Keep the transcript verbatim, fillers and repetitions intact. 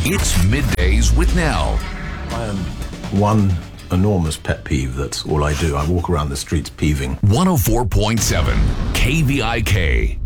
It's Middays with Nell. I am one enormous pet peeve. That's all I do. I walk around the streets peeving. one oh four point seven K V I K.